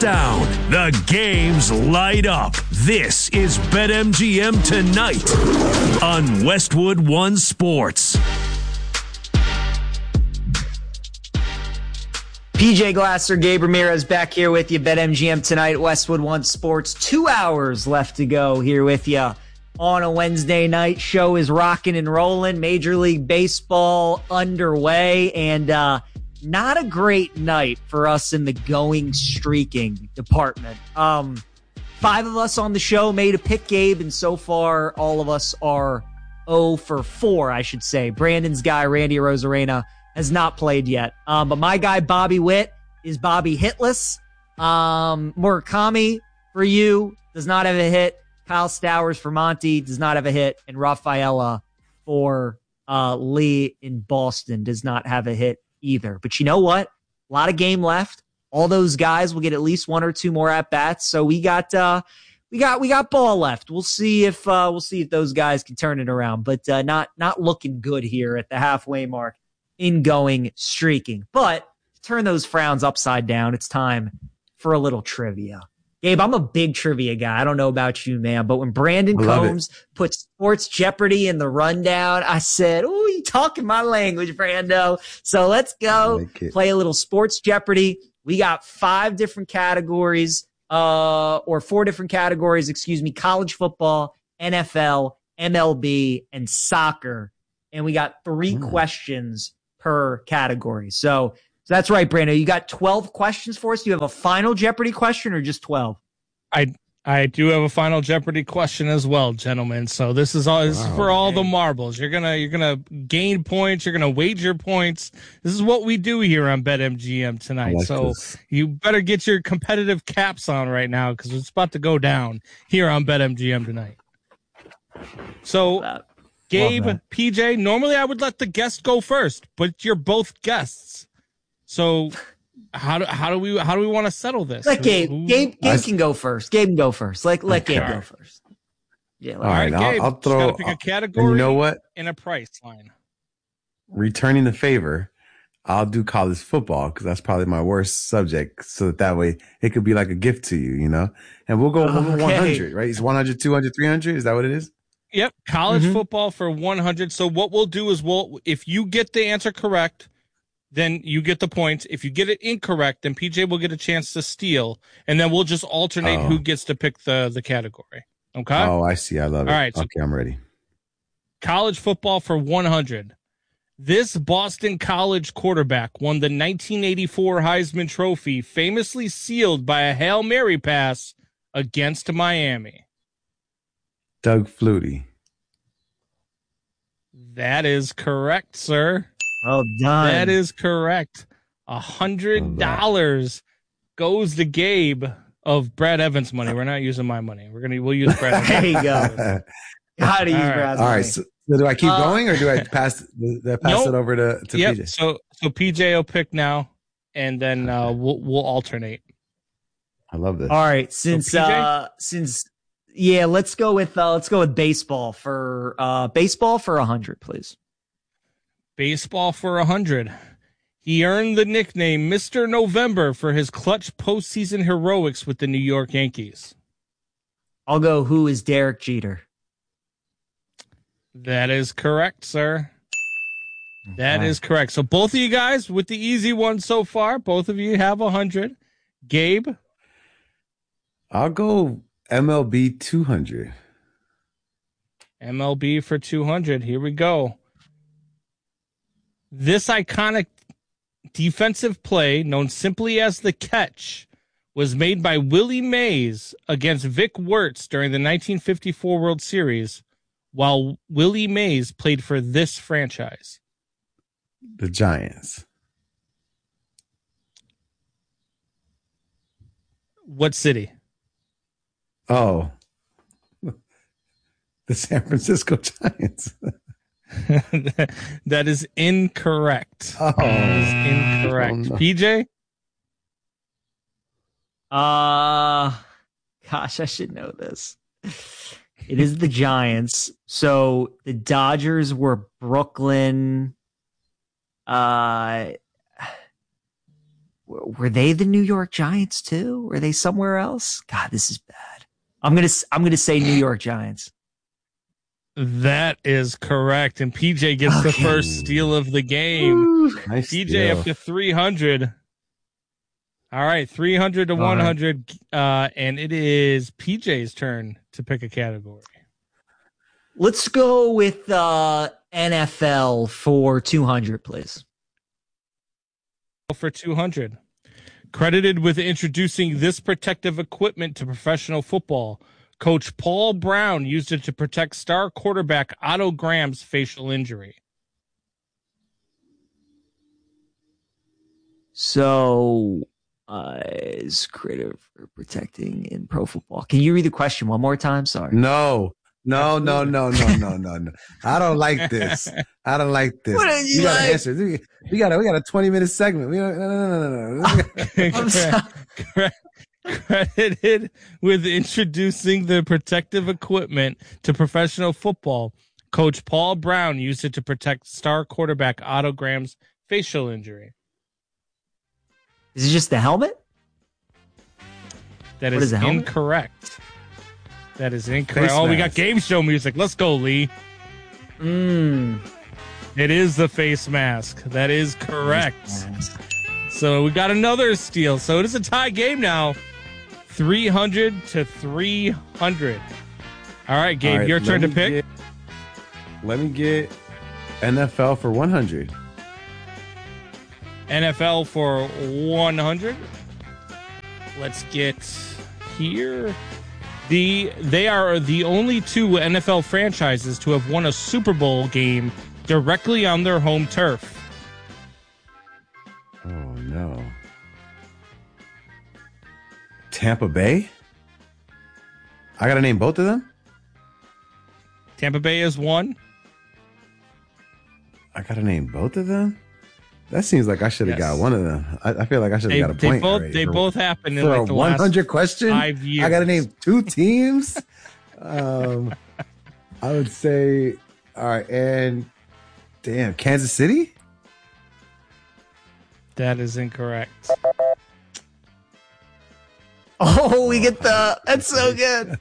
Down. The games light up. This is BetMGM Tonight on Westwood One Sports. PJ Glasser, Gabe Ramirez back here with you. BetMGM Tonight, Westwood One Sports. 2 hours left to go here with you on a Wednesday night. Show is rocking and rolling. Major League Baseball underway, and not a great night for us in the going streaking department. 5 of us on the show made a pick, Gabe, and so far all of us are 0 for 4, I should say. Brandon's guy, Randy Rosarena, has not played yet. But my guy, Bobby Witt, is Bobby hitless. Murakami, for you, does not have a hit. Kyle Stowers for Monty does not have a hit. And Rafaela for Lee in Boston does not have a hit either. But you know what? A lot of game left. All those guys will get at least 1 or 2 more at bats. So we got ball left. We'll see if those guys can turn it around. But not looking good here at the halfway mark in going streaking. But to turn those frowns upside down, it's time for a little trivia. Gabe, I'm a big trivia guy. I don't know about you, man, but when Brandon Combs put Sports Jeopardy in the rundown, I said, "Oh, you talking my language, Brando." So let's go play a little Sports Jeopardy. We got 5 different categories, or 4 different categories, excuse me: college football, NFL, MLB, and soccer. And we got 3 questions per category. So that's right, Brando. You got 12 questions for us. Do you have a final Jeopardy question or just 12? I do have a final Jeopardy question as well, gentlemen. So this is for all the marbles. You're gonna gain points. You're gonna wager points. This is what we do here on BetMGM tonight. You better get your competitive caps on right now because it's about to go down here on BetMGM tonight. So, Gabe, PJ, normally I would let the guest go first, but you're both guests. So how do we want to settle this? Let Gabe. Gabe can go first. Gabe can go first. Let Gabe go first. Yeah. All right. Gabe, I'll throw. Gotta pick a category. And you know what? And a price line. Returning the favor, I'll do college football because that's probably my worst subject. So that way it could be like a gift to you, you know. And we'll go 100, right? It's 100, 200, 300. Is that what it is? Yep. College football for 100. So what we'll do is if you get the answer correct, then you get the points. If you get it incorrect, then PJ will get a chance to steal, and then we'll just alternate who gets to pick the category. Okay? Oh, I see. I love it. All right. Okay, I'm ready. College football for 100. This Boston College quarterback won the 1984 Heisman Trophy, famously sealed by a Hail Mary pass against Miami. Doug Flutie. That is correct, sir. Well done. That is correct. $100 goes to Gabe of Brad Evans money. We're not using my money. We'll use Brad Evans. There you go. Gotta use Brad's money. All right. So do I keep going or do I pass it over to PJ? So PJ will pick now, and then we'll alternate. I love this. All right. Let's go with baseball for 100, please. Baseball for 100. He earned the nickname Mr. November for his clutch postseason heroics with the New York Yankees. I'll go, who is Derek Jeter? That is correct, sir. That is correct. So both of you guys with the easy one so far, both of you have 100. Gabe? I'll go MLB 200. MLB for 200. Here we go. This iconic defensive play, known simply as the catch, was made by Willie Mays against Vic Wertz during the 1954 World Series, while Willie Mays played for this franchise. The Giants. What city? Oh, the San Francisco Giants. That is incorrect. Oh, that is incorrect. Oh, no. PJ? Gosh, I should know this. It is the Giants. So the Dodgers were Brooklyn. were they the New York Giants too? Were they somewhere else? God, this is bad. I'm gonna say New York Giants. That is correct, and PJ gets the first steal of the game. Nice PJ steal. up to 300. All right, 300 to 100, and it is PJ's turn to pick a category. Let's go with NFL for 200, please. For 200. Credited with introducing this protective equipment to professional football, Coach Paul Brown used it to protect star quarterback Otto Graham's facial injury. So, is creative for protecting in pro football. Can you read the question one more time? Sorry. No. I don't like this. I don't like this. What are you gotta like? answer. We got a 20-minute segment. No. I'm sorry. Credited with introducing the protective equipment to professional football, Coach Paul Brown used it to protect star quarterback Otto Graham's facial injury. Is it just the helmet? That What is is the helmet? incorrect. That is incorrect. Face Oh, we got mask. game show music. Let's go, Lee. It is the face mask. That is correct. So we got another steal. So it is a tie game now. 300 to 300. All right, Gabe, All right, your turn to pick. Let me get NFL for 100. NFL for 100. Let's get here. They are the only two NFL franchises to have won a Super Bowl game directly on their home turf. Oh, no. Tampa Bay? I got to name both of them? Tampa Bay is one. I got to name both of them? That seems like I should have got one of them. I feel like I should have got a point. They both happened in for like a the 100 last question. 5 years. I got to name two teams. I would say, all right, and damn, Kansas City. That is incorrect. Oh, we get that's so good.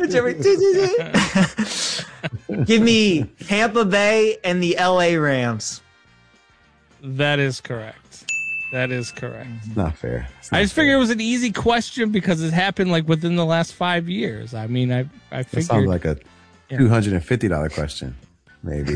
Give me Tampa Bay and the LA Rams. That is correct. That is correct. It's not fair. I just figured it was an easy question because it happened like within the last 5 years. I mean, I That figured sounds like a $250 question, maybe.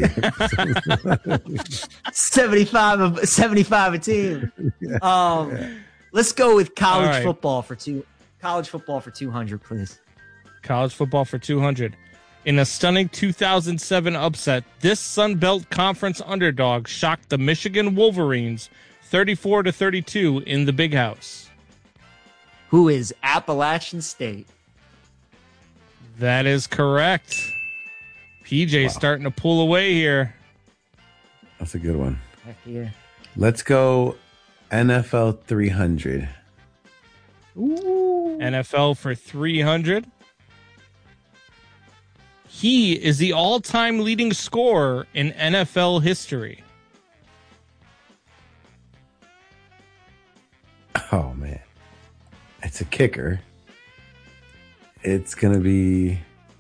75 a team. Let's go with college All right. football for 200, please. college football for 200. In a stunning 2007 upset, this Sun Belt Conference underdog shocked the Michigan Wolverines 34-32 in the Big House. Who is Appalachian State? That is correct. PJ starting to pull away here. That's a good one. Heck yeah. Let's go NFL 300. NFL for 300. He is the all-time leading scorer in NFL history. Oh, man. It's a kicker. It's going to be...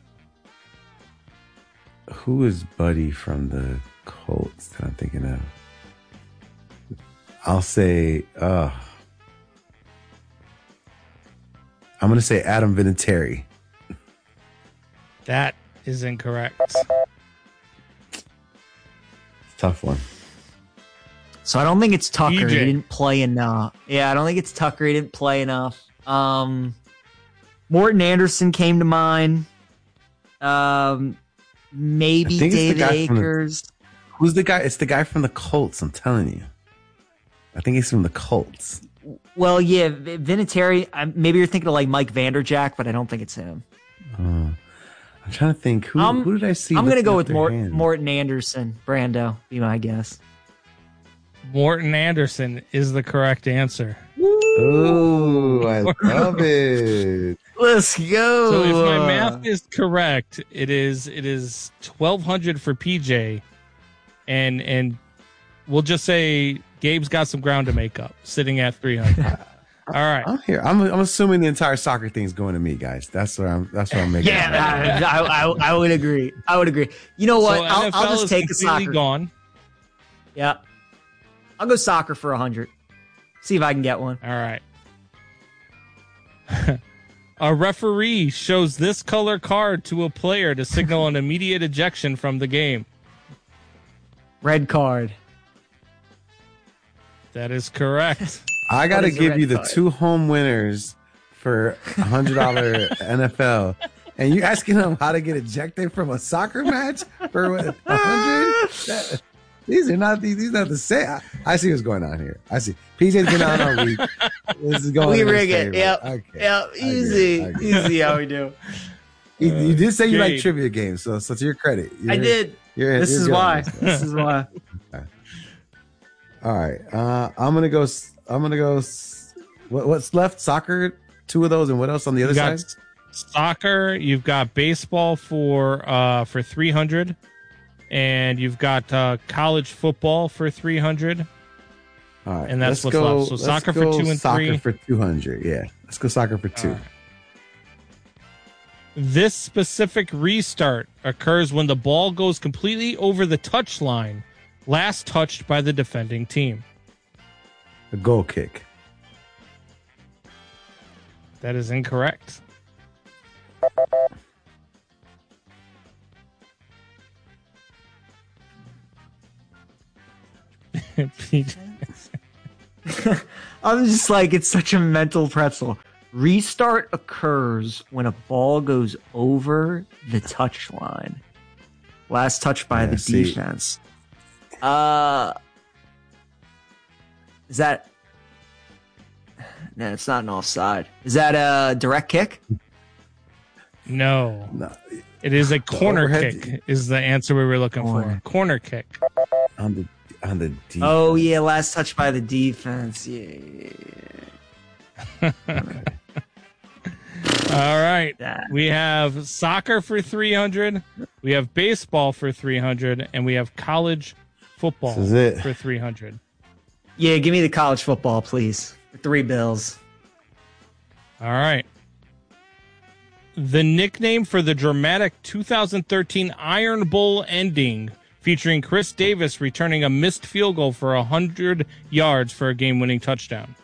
Who is Buddy from the Colts that I'm thinking of? I'll say... I'm going to say Adam Vinatieri. That is incorrect. Tough one. So I don't think it's Tucker. DJ. He didn't play enough. Yeah, I don't think it's Tucker. He didn't play enough. Morton Anderson came to mind. Maybe I think it's the David guy from the- Akers. Who's the guy? It's the guy from the Colts, I'm telling you. I think he's from the Colts. Well, yeah, Vinatieri. Maybe you're thinking of like Mike Vanderjack, but I don't think it's him. I'm trying to think. Who did I see? I'm going to lifting go up with their hand? Morton Anderson. Brando, be my guess. Morton Anderson is the correct answer. Oh, I love it. Let's go. So if my math is correct, it is 1,200 for PJ, and we'll just say Gabe's got some ground to make up, sitting at 300. All right. I'm here. I'm assuming the entire soccer thing's going to me, guys. That's what I'm making. Yeah, I would agree. You know what? So I'll just take the completely soccer. Gone. Yeah. I'll go soccer for 100. See if I can get one. All right. A referee shows this color card to a player to signal an immediate ejection from the game. Red card. That is correct. I got to is a give red you the card? 2 home winners for $100 NFL, and you asking them how to get ejected from a soccer match for what, 100? These are not the same. I see what's going on here. I see. PJ's been on all week. This is going. We in his rig it. favor. Yep. Okay. Yep. I Easy. get it. Easy how we do. You did say you like Gabe. trivia games, so to your credit. I did. This is good on why. this one. This is why. All right. I'm gonna go. What's left? Soccer. 2 of those, and what else on the other You got side? soccer. You've got baseball for 300, and you've got college football for 300. All right, and that's let's what's go, left. So let's soccer for go 2 and soccer 3. for 200. Yeah, let's go soccer for 2. All right. This specific restart occurs when the ball goes completely over the touchline, last touched by the defending team. A goal kick. That is incorrect. I'm just like, it's such a mental pretzel. Restart occurs when a ball goes over the touchline. Last touch by the see. defense. Is that... No, it's not an offside. Is that a direct kick? No. No, It is a corner overhead- kick is the answer we were looking Corner. for. Corner kick. on the defense. Oh, yeah, last touch by the defense. Yeah. All right. That. We have soccer for 300. We have baseball for 300. And we have college football This is it. for 300. Yeah, give me the college football, please. For $3. All right. The nickname for the dramatic 2013 Iron Bowl ending featuring Chris Davis returning a missed field goal for 100 yards for a game-winning touchdown.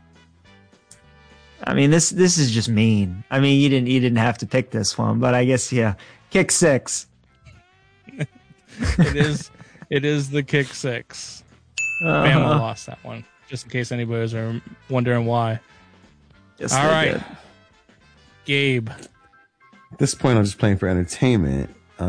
I mean, this is just mean. I mean, you didn't have to pick this one, but I guess yeah. Kick 6. It is the kick 6. Bama lost that one, just in case anybody was wondering why. Yes, All they right. did. Gabe, At this point, I'm just playing for entertainment.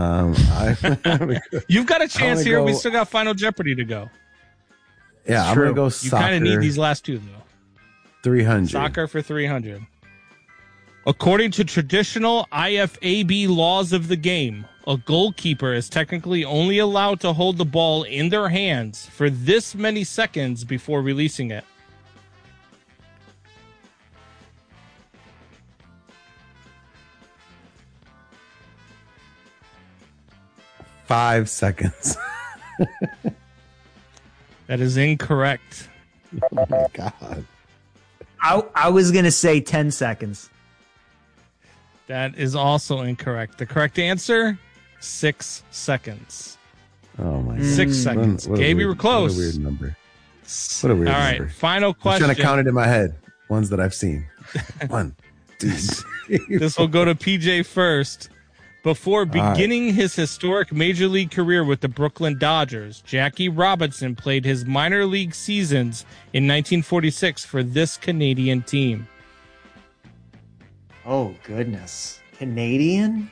you've got a chance wanna here. We go- still got Final Jeopardy to go. Yeah, I'm True. gonna go You soccer. kind of need these last 2, though. 300. Soccer for 300. According to traditional IFAB laws of the game, a goalkeeper is technically only allowed to hold the ball in their hands for this many seconds before releasing it. Five seconds. That is incorrect. Oh my god. I was gonna say 10 seconds. That is also incorrect. The correct answer, 6 seconds. Oh my god. 6 seconds. What a Gabe, you weird- were close. What a weird number. What a weird All right, number. final I'm question. trying to count it in my head. Ones that I've seen. 1, 2. This will go to PJ first. Before right. beginning his historic major league career with the Brooklyn Dodgers, Jackie Robinson played his minor league seasons in 1946 for this Canadian team. Oh goodness, Canadian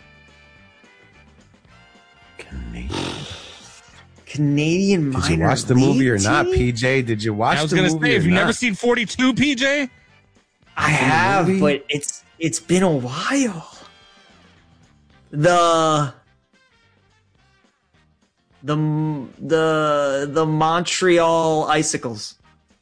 minor. Did you watch the movie or league not, team? PJ? Did you watch I was the going to movie say, or have you not? never seen 42, PJ? I have, movie? but it's been a while. The Montreal Icicles.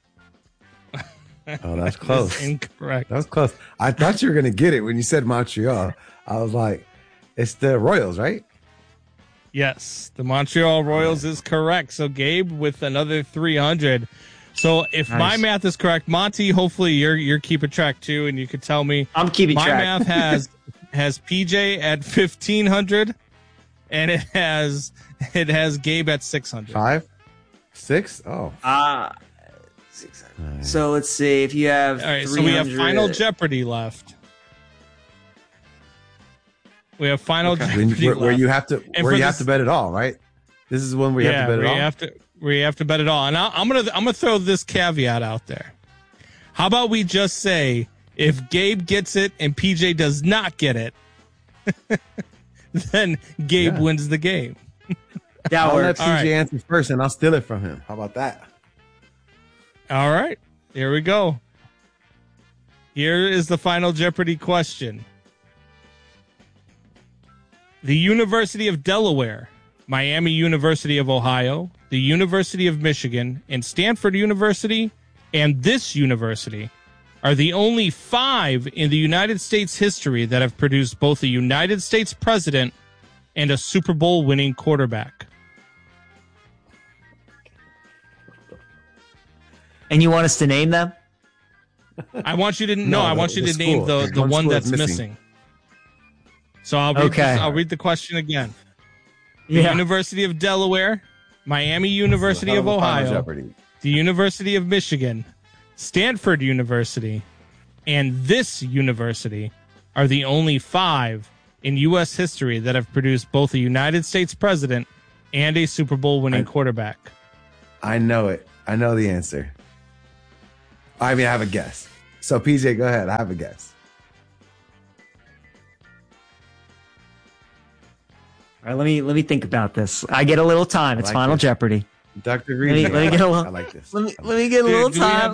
Oh, that's close. Incorrect. That was close. I thought you were going to get it when you said Montreal. I was like, it's the Royals, right? Yes, the Montreal Royals is correct. So Gabe with another 300. So if my math is correct, Monty, hopefully you're keeping track too, and you could tell me. I'm keeping track. My math has PJ at 1,500, and it has Gabe at 600. 5, 6. Oh, 600. So let's see if you have. All right, so we have Final Jeopardy left. We have Final Jeopardy where left. you have to bet it all, right? This is one where you have to bet it all. Where you have to bet it all. And I'm gonna throw this caveat out there. How about we just say if Gabe gets it and PJ does not get it, then Gabe wins the game. I'll let PJ answer first, and I'll steal it from him. How about that? All right, here we go. Here is the Final Jeopardy question. The University of Delaware, Miami University of Ohio, the University of Michigan, and Stanford University, and this university are the only 5 in the United States history that have produced both a United States president and a Super Bowl winning quarterback. And you want us to name them? I want you to I want you to name the one that's missing. So I'll read the question again. The University of Delaware, Miami University of Ohio, the University of Michigan, Stanford University, and this university are the only 5 in U.S. history that have produced both a United States president and a Super Bowl winning quarterback. I know it. I know the answer. I mean, I have a guess. So, PJ, go ahead. I have a guess. All right, let me think about this. I get a little time. It's Final Jeopardy. Dr. Reed. Let me get a little. I like this. Let me get a little time.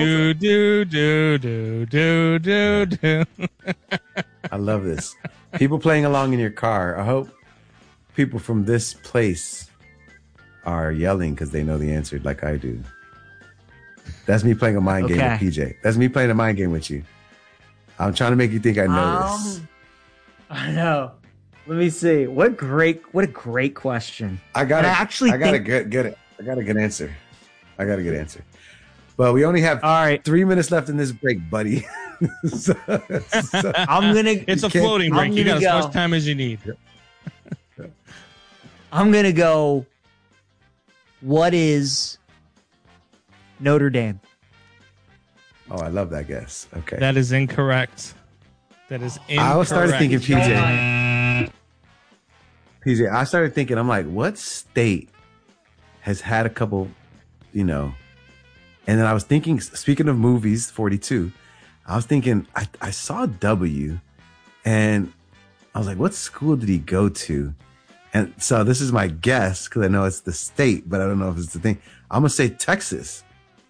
Do. I love this. People playing along in your car. I hope people from this place are yelling because they know the answer like I do. That's me playing a mind game with PJ. That's me playing a mind game with you. I'm trying to make you think I know this. I know. Let me see. What a great question. I got a good answer. But we only have 3 minutes left in this break, buddy. I'm gonna. It's a floating break. You got as much time as you need. I'm gonna go. What is Notre Dame? Oh, I love that guess. Okay, that is incorrect. That is incorrect. I started thinking PJ. I started thinking. I'm like, what state has had a couple, and then I was thinking. Speaking of movies, 42. I was thinking. I saw W, and I was like, what school did he go to? And so this is my guess because I know it's the state, but I don't know if it's the thing. I'm gonna say Texas.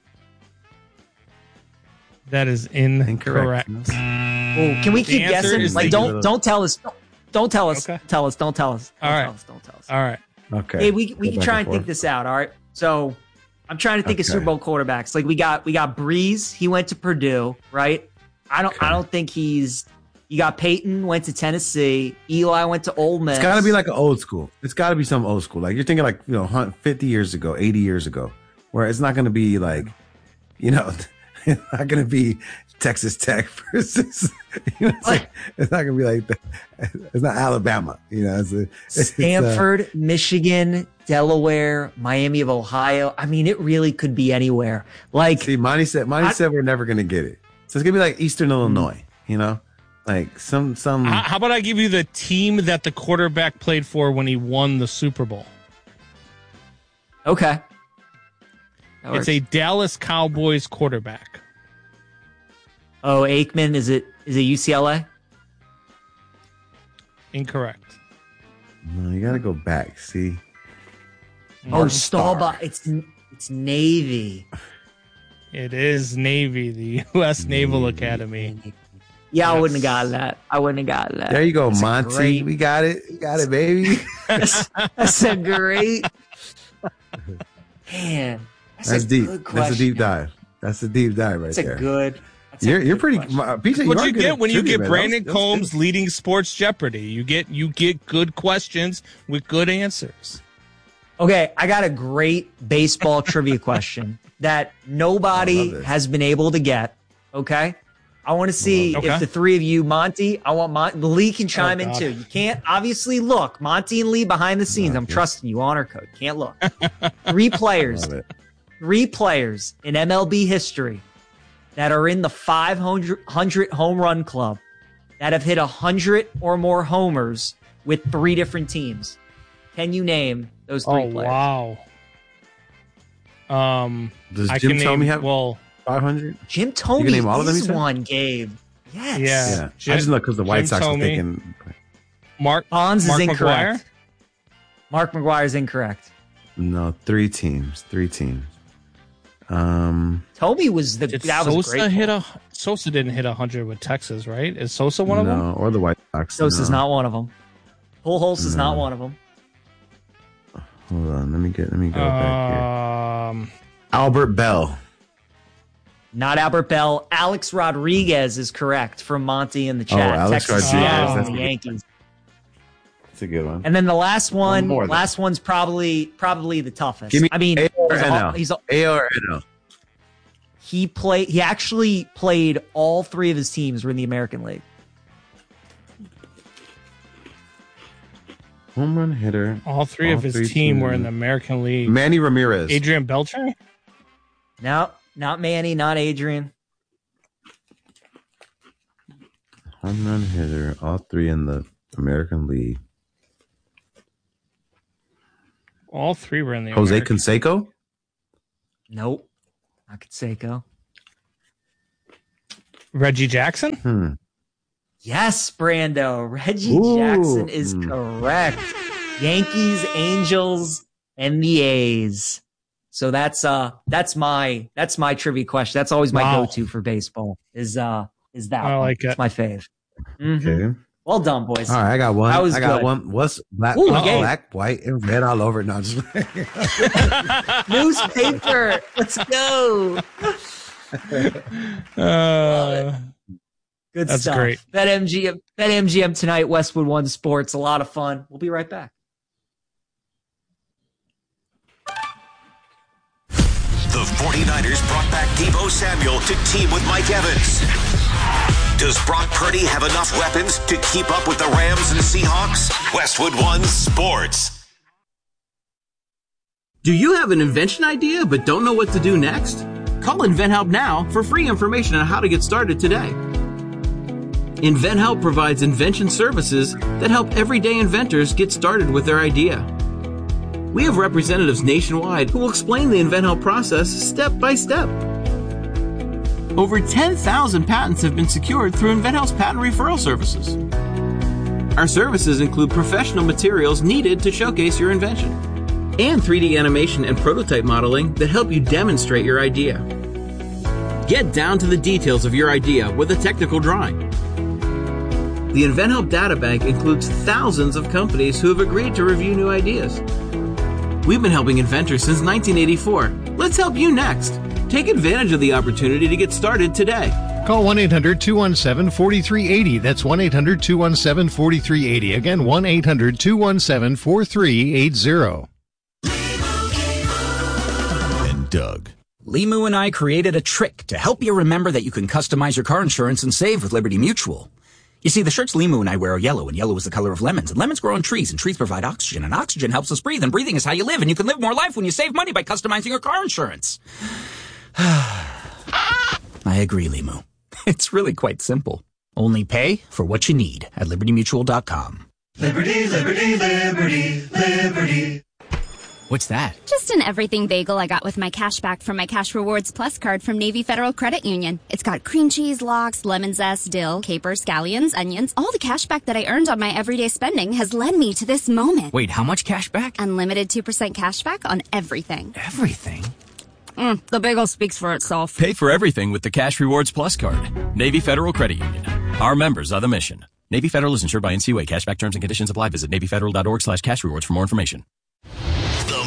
That is incorrect. Oh, can we keep guessing? Like, don't tell us. Don't tell us. Okay. Don't tell us. All right. Don't tell us. All right. Okay. Hey, we can try and think this out. All right. So I'm trying to think of Super Bowl quarterbacks. Like we got Breeze. He went to Purdue, right? I don't think you got Peyton went to Tennessee. Eli went to Ole Miss. It's got to be like an old school. It's got to be some old school. Like you're thinking like 50 years ago, 80 years ago, where it's not going to be like, it's not going to be Texas Tech versus, it's not going to be like that. It's not Alabama, Stanford, Michigan, Delaware, Miami of Ohio. I mean, it really could be anywhere. Like, see, Monty said we're never going to get it. So it's going to be like Eastern Illinois, like some. How about I give you the team that the quarterback played for when he won the Super Bowl? Okay. It's a Dallas Cowboys quarterback. Oh, Aikman, is it UCLA? Incorrect. No, you got to go back. See. Oh, Staubach. It's Navy. It is Navy, the U.S. Naval Academy. Yeah, yes. I wouldn't have gotten that. There you go, Monty. We got it. You got it, baby. That's a great. Man, that's deep. That's a deep dive. That's a deep dive right there. You're pretty. PJ, What you get when you get Brandon Combs leading Sports Jeopardy? You get good questions with good answers. Okay, I got a great baseball trivia question that nobody has been able to get. Okay, I want to see if the three of you, Monty, Lee can chime in too. You can't obviously look. Monty and Lee behind the scenes. I'm trusting you. Honor code. Can't look. Three players in MLB history that are in the 500 home run club that have hit 100 or more homers with three different teams. Can you name those three players? Wow. Does Jim Thome have 500? Jim Thome name all of them, is one, Gabe. Yes. Yeah. I just know because the White Sox were thinking. Mark Bonds is incorrect. McGwire? Mark McGwire is incorrect. No, three teams. Toby was the Did that Sosa was great. Sosa didn't hit 100 with Texas, right? Is Sosa one of them? No, or the White Sox. Sosa's not one of them. Pujols is not one of them. Hold on, let me go back here. Albert Bell. Not Albert Bell. Alex Rodriguez is correct from Monty in the chat. Alex Texas Rodriguez. Seattle, the Yankees. That's a good one. And then the last one. Last one's probably the toughest. Give me I mean, AL or NL. He's AL or NL. He actually played all three of his teams were in the American League. Home run hitter. All three of his team were in the American League. Manny Ramirez. Adrian Beltre? No, not Manny, not Adrian. Home run hitter. All three in the American League. All three were in the Jose American Canseco? Nope. Not Canseco. Reggie Jackson? Yes, Brando. Reggie Jackson is correct. Yankees, Angels, and the A's. So that's my trivia question. That's always my go-to for baseball. Is that I like it. It's my fave. Mm-hmm. Okay. Well done, boys. All right, I got one. I got one. What's black, white, and red all over it? No, just newspaper. Let's go. Good That's stuff. great. BetMGM tonight, Westwood One Sports. A lot of fun. We'll be right back. The 49ers brought back Deebo Samuel to team with Mike Evans. Does Brock Purdy have enough weapons to keep up with the Rams and Seahawks? Westwood One Sports. Do you have an invention idea but don't know what to do next? Call InventHelp now for free information on how to get started today. InventHelp provides invention services that help everyday inventors get started with their idea. We have representatives nationwide who will explain the InventHelp process step by step. Over 10,000 patents have been secured through InventHelp's patent referral services. Our services include professional materials needed to showcase your invention, and 3D animation and prototype modeling that help you demonstrate your idea. Get down to the details of your idea with a technical drawing. The InventHelp Databank includes thousands of companies who have agreed to review new ideas. We've been helping inventors since 1984. Let's help you next. Take advantage of the opportunity to get started today. Call 1-800-217-4380. That's 1-800-217-4380. Again, 1-800-217-4380. And Doug. Limu and I created a trick to help you remember that you can customize your car insurance and save with Liberty Mutual. You see, the shirts Limu and I wear are yellow, and yellow is the color of lemons, and lemons grow on trees, and trees provide oxygen, and oxygen helps us breathe, and breathing is how you live, and you can live more life when you save money by customizing your car insurance. I agree, Limu. It's really quite simple. Only pay for what you need at LibertyMutual.com. Liberty, liberty, liberty, liberty. What's that? Just an everything bagel I got with my cash back from my Cash Rewards Plus card from Navy Federal Credit Union. It's got cream cheese, lox, lemon zest, dill, capers, scallions, onions. All the cash back that I earned on my everyday spending has led me to this moment. Wait, how much cash back? Unlimited 2% cash back on everything. Everything? The bagel speaks for itself. Pay for everything with the Cash Rewards Plus card. Navy Federal Credit Union. Our members are the mission. Navy Federal is insured by NCUA. Cashback terms and conditions apply. Visit NavyFederal.org/cashrewards for more information. The Morning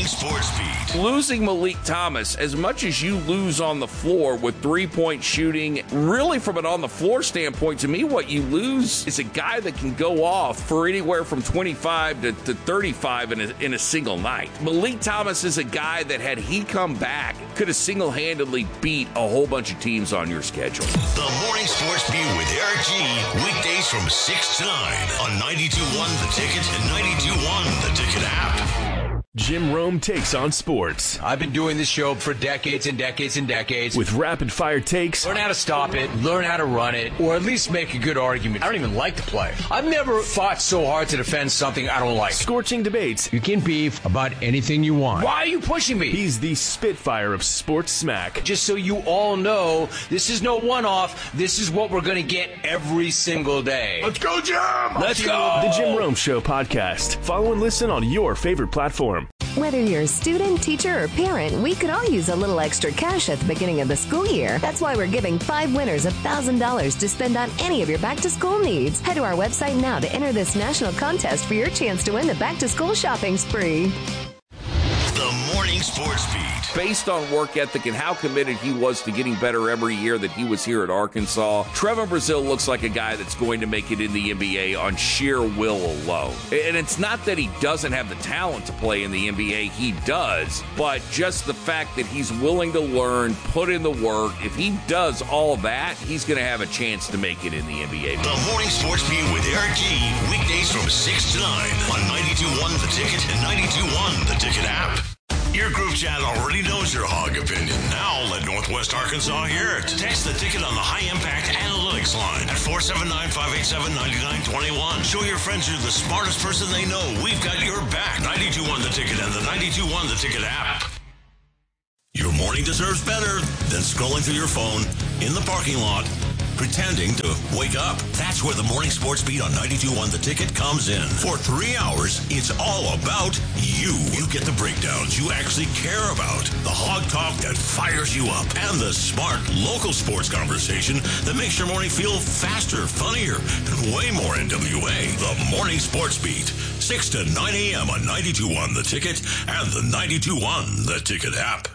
Morning Sports Beat. Losing Malik Thomas, as much as you lose on the floor with three-point shooting, really from an on-the-floor standpoint, to me, what you lose is a guy that can go off for anywhere from 25 to 35 in a single night. Malik Thomas is a guy that, had he come back, could have single-handedly beat a whole bunch of teams on your schedule. The Morning Sports Beat with Eric G. Weekdays from 6 to 9 on 92.1 The Ticket and 92.1 The Ticket app. Jim Rome takes on sports. I've been doing this show for decades and decades and decades. With rapid-fire takes. Learn how to stop it, learn how to run it, or at least make a good argument. I don't even like the play. I've never fought so hard to defend something I don't like. Scorching debates. You can beef about anything you want. Why are you pushing me? He's the Spitfire of sports smack. Just so you all know, this is no one-off. This is what we're going to get every single day. Let's go, Jim! Let's go! The Jim Rome Show podcast. Follow and listen on your favorite platform. Whether you're a student, teacher, or parent, we could all use a little extra cash at the beginning of the school year. That's why we're giving 5 winners $1,000 to spend on any of your back-to-school needs. Head to our website now to enter this national contest for your chance to win the back-to-school shopping spree. The Morning Sports Beat. Based on work ethic and how committed he was to getting better every year that he was here at Arkansas, Trevon Brazile looks like a guy that's going to make it in the NBA on sheer will alone. And it's not that he doesn't have the talent to play in the NBA, he does, but just the fact that he's willing to learn, put in the work, if he does all that, he's going to have a chance to make it in the NBA. The Morning Sports Beat with Eric G. Weekdays from 6 to 9 on 92.1 The Ticket and 92.1 The Ticket app. Your group chat already knows your hog opinion. Now let Northwest Arkansas hear it. Text the ticket on the High Impact Analytics line at 479-587-9921. Show your friends you're the smartest person they know. We've got your back. 92.1 The Ticket and the 92.1 The Ticket app. Your morning deserves better than scrolling through your phone in the parking lot, pretending to wake up. That's where the Morning Sports Beat on 92.1 The Ticket comes in. For 3 hours, it's all about you. You get the breakdowns you actually care about, the hog talk that fires you up, and the smart local sports conversation that makes your morning feel faster, funnier, and way more NWA. The Morning Sports Beat, 6 to 9 a.m. on 92.1 The Ticket and the 92.1 The Ticket app.